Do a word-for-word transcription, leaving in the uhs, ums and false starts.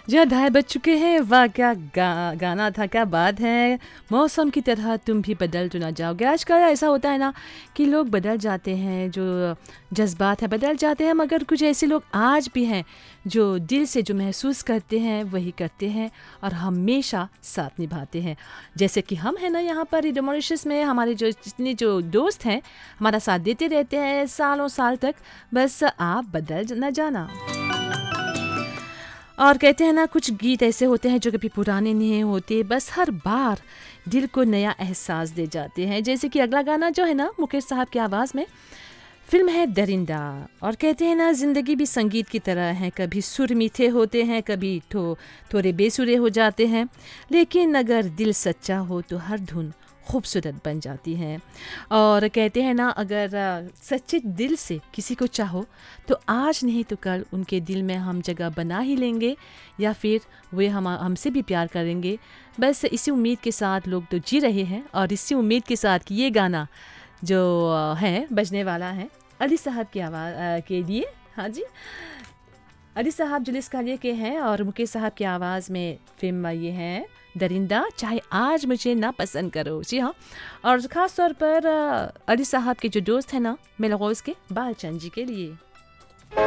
जहाँ ढाई बज चुके हैं। वाह क्या गा, गाना था, क्या बात है। मौसम की तरह तुम भी बदल तो ना जाओगे। आजकल ऐसा होता है ना कि लोग बदल जाते हैं, जो जज्बात हैं बदल जाते हैं, मगर कुछ ऐसे लोग आज भी हैं जो दिल से जो महसूस करते हैं वही करते हैं और हमेशा साथ निभाते हैं। जैसे कि हम हैं ना यहाँ पर रेडियो मॉरिशस में, हमारे जो जितने जो दोस्त हैं हमारा साथ देते रहते हैं सालों साल तक। बस आप बदल न जाना। और कहते हैं ना कुछ गीत ऐसे होते हैं जो कभी पुराने नहीं होते, बस हर बार दिल को नया एहसास दे जाते हैं। जैसे कि अगला गाना जो है ना मुकेश साहब की आवाज़ में, फिल्म है दरिंदा। और कहते हैं ना ज़िंदगी भी संगीत की तरह है, कभी सुर मीठे होते हैं, कभी थो थोड़े बेसुरे हो जाते हैं, लेकिन अगर दिल सच्चा हो तो हर धुन खूबसूरत बन जाती हैं। और कहते हैं ना अगर अ, सच्चे दिल से किसी को चाहो तो आज नहीं तो कल उनके दिल में हम जगह बना ही लेंगे, या फिर वे हम हमसे भी प्यार करेंगे। बस इसी उम्मीद के साथ लोग तो जी रहे हैं, और इसी उम्मीद के साथ कि ये गाना जो अ, है बजने वाला है अली साहब की आवाज़ के लिए। हाँ जी, अली साहब जुलिस कालिए के हैं और मुकेश साहब की आवाज़ में फिल्म ये है दरिंदा, चाहे आज मुझे ना पसंद करो। जी हाँ, और ख़ास तौर पर अ, अली साहब के जो दोस्त हैं ना मेलगोज़ के बालचंद जी के लिए।